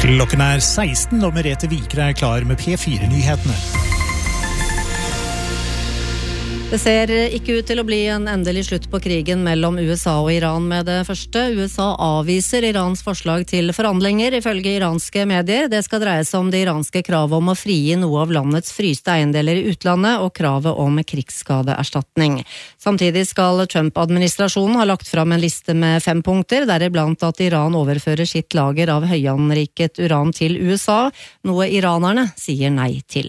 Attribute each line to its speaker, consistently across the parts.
Speaker 1: Klokken 16, og Merete Vikre klar med P4-nyhetene.
Speaker 2: Det ser ikke ut til å bli en endelig slutt på krigen mellom USA og Iran med det første. USA avviser Irans forslag til forhandlinger, ifølge iranske medier. Det skal dreie seg om det iranske kravet om å frigi noe av landets fryste eiendeler i utlandet og kravet om krigsskadeerstatning. Samtidig skal Trump-administrasjonen ha lagt fram en liste med 5 punkter, deriblant at Iran overfører sitt lager av høyanriket uran til USA, noe iranerne sier nei til.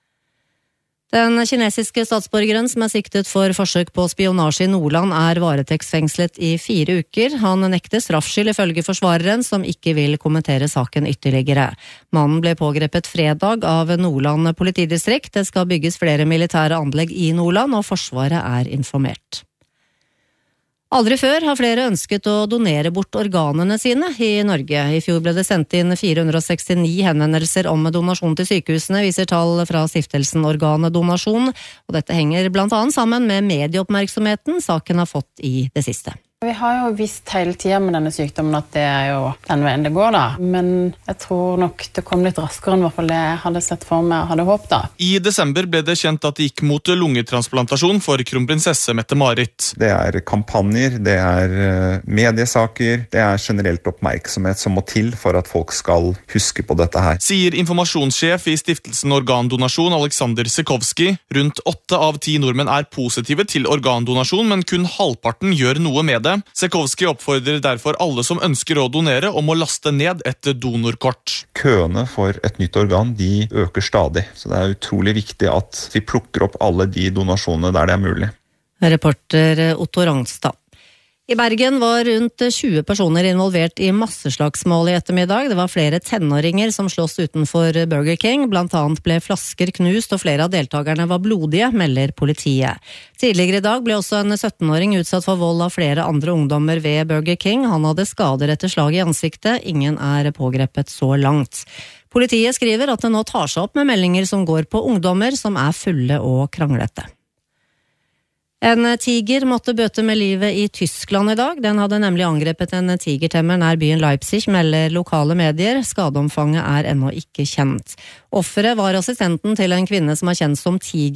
Speaker 2: Den kinesiske statsborgeren som siktet for forsøk på spionasje i Nordland varetektsfengslet i 4 uker. Han nekter straffskyld ifølge forsvareren, som ikke vil kommentere saken ytterligere. Mannen ble pågrepet fredag av Nordland politidistrikt. Det skal bygges flere militære anlegg i Nordland, og Forsvaret informert. Aldri før har flere ønsket å donere bort organene sine i Norge. I fjor ble det sendt inn 469 henvendelser om donasjon til sykehusene, viser tall fra stiftelsen Organdonasjon, og dette henger blant annet sammen med medieoppmerksomheten saken har fått i det siste.
Speaker 3: Vi har jo visst hele tiden med denne sykdommen at det jo den veien det går da, men jeg tror nok det kom litt raskere enn i hvert fall det jeg hadde sett for meg og hadde håpet da.
Speaker 4: I desember ble det kjent at det gikk mot lungetransplantasjon for kronprinsesse Mette-Marit.
Speaker 5: Det kampanjer, det mediesaker, det generelt oppmerksomhet som må til for at folk skal huske på dette her.
Speaker 4: Sier informasjonssjef i stiftelsen Organdonasjon, Alexander Sekowski. Rundt 8 av 10 nordmenn positive til organdonasjon, men kun halvparten gjør noe med det. Sekowski oppfordrer derfor alle som ønsker å donere om å laste ned et donorkort.
Speaker 5: Køene for et nytt organ, de øker stadig, så det utrolig viktig at vi plukker opp alle de donasjonene der det mulig.
Speaker 2: Reporter Otto Rangstad. I Bergen var rundt 20 personer involvert i masseslagsmål i ettermiddag. Det var flere tenåringer som slåss utenfor Burger King. Blant annet ble flasker knust, og flere av deltakerne var blodige, melder politiet. Tidligere i dag ble også en 17-åring utsatt for vold av flere andre ungdommer ved Burger King. Han hadde skader etter slag i ansiktet. Ingen pågrepet så langt. Politiet skriver at det nå tar seg opp med meldinger som går på ungdommer som fulle og kranglete. En tiger måtte bøte med livet i Tyskland i dag. Den hadde nemlig angrepet en tigertemmer nær byen Leipzig, melder lokale medier. Skadeomfanget ennå ikke kjent. Offeret var assistenten til en kvinne som kjent som tiger.